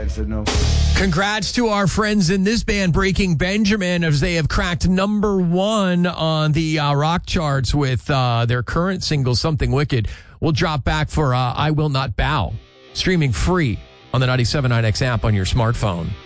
I said no. Congrats to our friends in this band, Breaking Benjamin, as they have cracked number 1 on the rock charts with their current single, Something Wicked. We'll drop back for I Will Not Bow, streaming free on the 97.9X app on your smartphone.